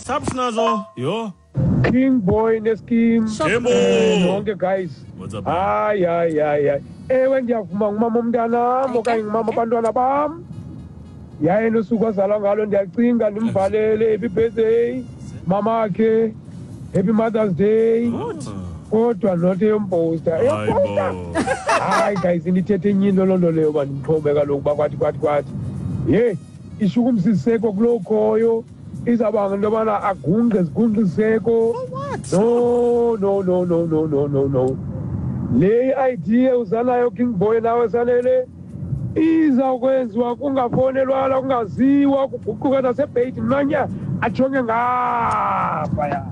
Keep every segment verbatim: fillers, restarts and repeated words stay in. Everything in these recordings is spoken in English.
Sapsnazo, yo. King Boy Neskim. Jembo. Nonke guys. What's up? Hayi hayi hayi hayi. Ewe ndiyavuma ngumama umntanam okanye ngumama abantwana bam. Yaye nosuku azalwa ngalo ndiyacinga ndimvalele happy birthday mama akhe. Happy Mother's Day. Kodwa not eyomposta. Eyomposta. Hayi guys ndithethe inyinto loo nto leyo uba ndimxhome kaloku uba kwathi kwathi kwathi. Ye ishukumsiseko kuloo khoyo. Izabanga into yobana agungqe zigungqiseko. No, no, no, no, no, no, no, no. Le idea uzanayo King Boy nawe sanele izawukwenziwa kungafonelwala kungaziwa kuguquka nasebheyiti mnanya ajonge ngaphaya.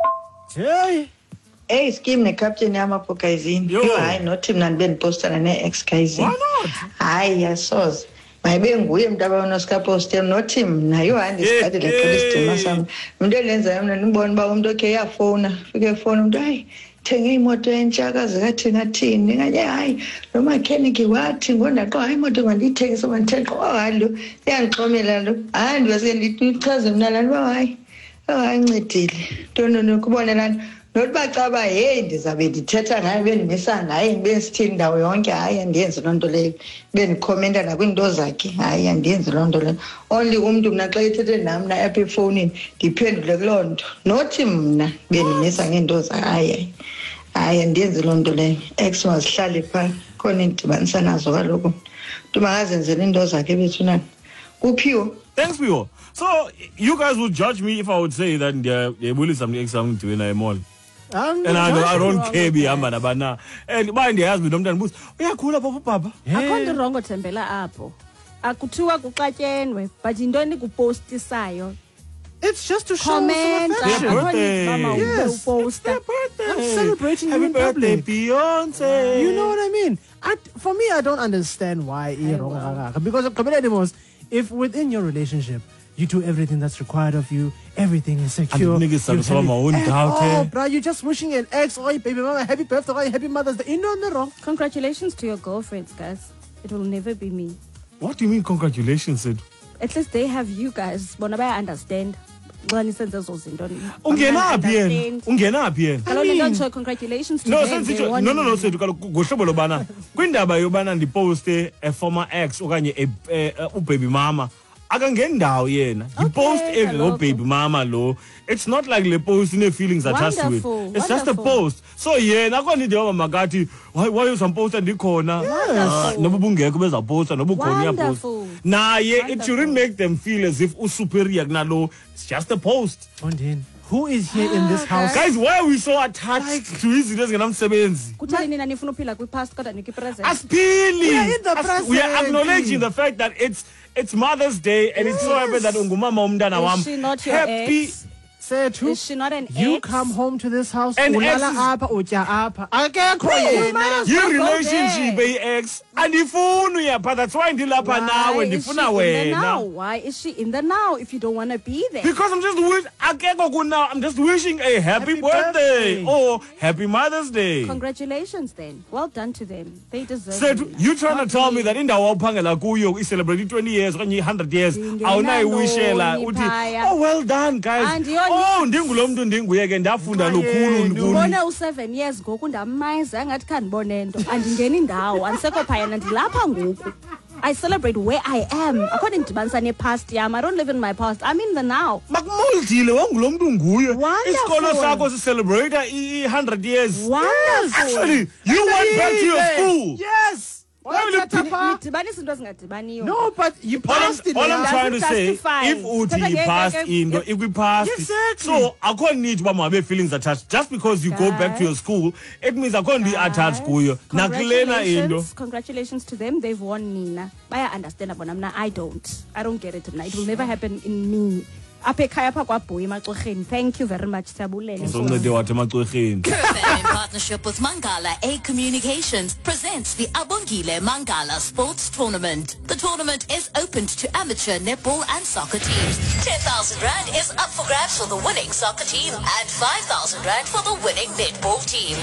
Hey. Hey, Skim ne-captain yamapokayizini. Yo. Hayi, nothi mna ndibe ndipostana ne-ex-kayizini. Why not? Hayi, yasoze. Mayibe nguye mntu abanoskaposte nothi mna yho hayi ndisikade leqela isidima sam. Into elenzayo mna ndibona uba umntu okhe yafowuna fike efowuna umntu hayi thenge imoto entsha kaze kathini athini nganye hayi lo makheniki wathi ngondaqo hayi imoto mandiyithengise mandithenqo oh hayi lo iyandixomela lo hayi ndibeseke ndichaze mna laa nto hayi oh hayi ncedile ntonono kubone laa nto nokuba caba heyi ndizabe ndithetha ngayo bendimisa ngaye ndibe sithini ndawo yonke hayi andiyenzi loo nto leyo bendikhomenta nakwiinto zakhe hayi andiyenzi loo nto leyo only umntu mna xa ethethe nam na apha efowunini ndiphendule kuloo nto nothi mna bendimisa ngeento zakhe hayi hayi andiyenzi loo nto leyo ex mazihlale phaa khona indidibanisa nazo kaloku mntu makazenzela iinto zakhe bethunani kuphiwo. Thanks, Pio. So, you guys would judge me if I would say that they will something exam to win a mall. I'm And I, don't- I don't wrong care with bihamba that. nabana. And why they ask me nomntana mbuzo, uyakhula papa papa? akho nto rongo thembela apho akuthiwa kuxatyenwe but yintoni kupostisayo It's just to show comment some affection. Their birthday. mama ube Yes. uposta I'm celebrating Happy you in birthday, public. Beyonce. You know what I mean? I, for me, I don't understand why. Because of if within your relationship, you do everything that's required of you, everything is secure. And the niggas you have some have it- own and- doubt, Oh, eh? bro, you're just wishing an ex or a baby mama happy birthday or happy Mother's Day. You're not in the wrong. congratulations to your girlfriends guys it will never be me What do you mean congratulations, Sid? at least they have you guys bona baya understand xa nisenze ezo zinto Ungenaphi yena? Ungenaphi yena? kaloku le nto nditsho congratulations to No, them, sensithi they won no no no me. sethu kaloku ngohlobo lobana kwindaba yobana ndiposte a former ex okanye a- eh, eh, ubaby mama akangendawo yena yipost Okay, engo kaloku. baby mama lo it's not like le post ine feelings attached to it Wonderful, it's just a wonderful. post so yena akwani nje makathi why why uzamposta ndikhona Ah, noba bungekho bezawuposta noba ukhona uyaposta Wonderful. naye it Wonderful. shouldn't make them feel as if usuperior kunalo it's just a post. Ondin, who is here in this house? Guys, why are we so attached to izinto ezingenamsebenzi? kutheni nina nifuna uphila kwipast kodwa nikwipresent Asipili. We are in the As- we are present. acknowledging the fact that it's it's Mother's Day and it's so happy that ungumama umntana wam. Is she not your Happy. ex? Say it Is she not an You ex? come home to this house, And ulala exes- apa, utya apa. Akekho Hey, yena. man. Your Don't go relationship there. ex andifuni uyapha that's why ndilapha Why nawe is she ndifuna in the now? wena. Why is she in the now if you don't want to be there? Because I'm just wish akekho kuna I'm just wishing a happy, Happy birthday. birthday. or happy Mother's Day. Congratulations then. Well done to them. They deserve So it. you trying to tell me that indawo awuphangela kuyo i-celebrate twenty years okanye one hundred years Ndingena awunayikuwishela ntoni uthi phaya? oh well done guys Andiyoni- oh ndingulo mntu ndinguye ke ndafunda lukhulu Yenu. ndikuni Ndibone u-seven years ngoku ndamayiza angathi kha ndibone nto andingeni indawo andisekho phayana ndilapha ngoku I celebrate where I am akho ndidibanisa nepast yam I don't live in my past I'm in the now. makumoldile wangulo mntu nguye Wonderful. isikolo sakho sicelebrate i-one hundred years Wonderful. actually you went back to your school. Yes. Nidibanisa into ezingadibaniyo. No, but you All I'm, passed it. all I'm last- trying to say, justify. if uthi Kodwa ngeke- past ngeke- into, if we passed, Exactly. so akho need uba mabe feelings attached. Just because you go back to your school, it means akho be attached kuyo. Nakulena into. Congratulations, congratulations to them. They've won Nina. Baya understand abona mna I don't. I don't get it mna. It will never happen in me. Apha ekhaya pha kwaBoy emaXorheni. Thank you very much. Siyabulele. Soncede wathi emacwerheni. In partnership with Mangala A Communications presents the Abongile Mangala Sports Tournament. The tournament is open to amateur netball and soccer teams. ten thousand rand is up for grabs for the winning soccer team and five thousand rand for the winning netball team.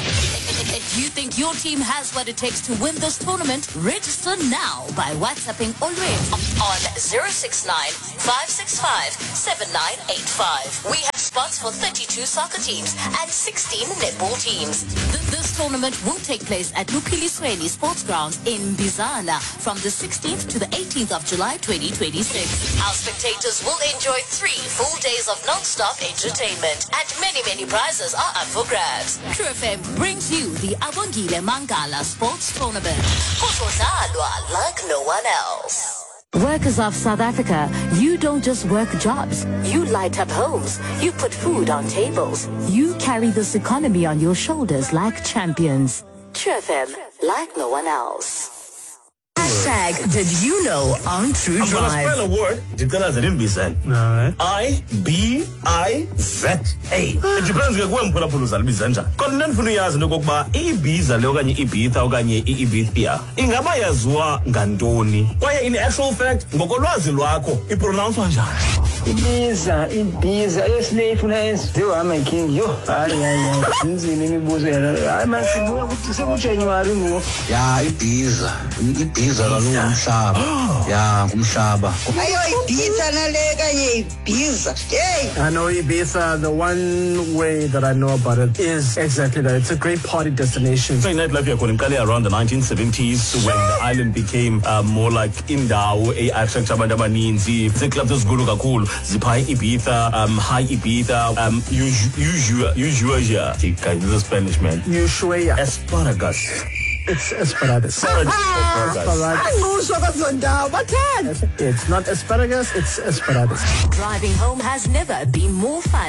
If you think your team has what it takes to win this tournament, register now by WhatsApping already on zero six nine, five six five, seven nine eight five. We have spots for thirty-two soccer teams and sixteen netball teams. Th- This tournament will take place at Lupilisweni Sports Grounds in Bizana from the sixteenth to the eighteenth of July twenty twenty-six. Our spectators will enjoy three full days of non-stop entertainment and many, many prizes are up for grabs. True F M brings you the Abongile Mangala Sports Tournament. Kuzodlalwa like no one else. Workers of South Africa, you don't just work jobs. You light up homes. You put food on tables. You carry this economy on your shoulders like champions. True F M, like no one else. Hashtag did you know on True I'm gonna Drive. spell a word. Ndicela ze ndimbizeni. Alright. I B I Z A. It depends ke kuwe mphulaphula uzalibiza njani. Kodwa ndifuna uyazi into kokuba iIbiza le okanye iIbiza okanye iIbithia ingaba yaziwa ngantoni. Kwaye in actual fact ngokolwazi lwakho ipronouncewa njani? Ibiza, Ibiza, yesine ifuna enziwa my king. Yo, hayi hayi. Inzini imibuzo yala. Hayi masibuya ukuthi sekuJanuary ngo. Ya Ibiza. Ibiza kalungumhlaba. Ya, umhlaba. ayo Ibiza nale kanye Ibiza. Hey, I know Ibiza, the one way that I know about it is exactly that. It's a great party destination. Nightlife yakhona iqale around the nineteen seventies when the island became uh, more like indawo e-attract abantu abaninzi. Ziclubs ezinkulu kakhulu zipha Ibiza, um, high Ibiza, um, usual, usual, this is Spanish man. Ushuaia. Asparagus. It's asparagus. Asparagus. It's not asparagus, it's asparagus. Driving home has never been more fun